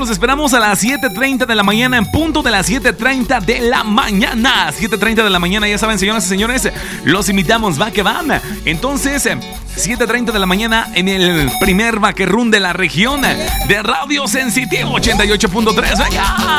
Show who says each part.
Speaker 1: los esperamos a las 7:30 de la mañana, en punto de las 7:30 de la mañana. 7:30 de la mañana, ya saben, señoras y señores, los invitamos, va que van. Entonces, 7:30 de la mañana en el primer vaquerrún de la región de Radio Sensitivo 88.3. ¡Venga!